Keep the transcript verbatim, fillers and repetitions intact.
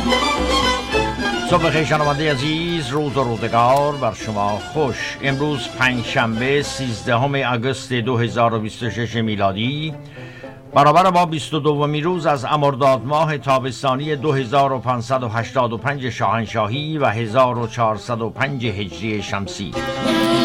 صبح خیر شنونده عزیز، روز و روزگار بر شما خوش. امروز پنج شنبه سیزدهم آگوست دو هزار و بیست و شش میلادی، برابر با بیست و دومین روز از مرداد ماه تابستانی دو هزار و پانصد و هشتاد و پنج شاهنشاهی و هزار و چهارصد و پنج هجری شمسی.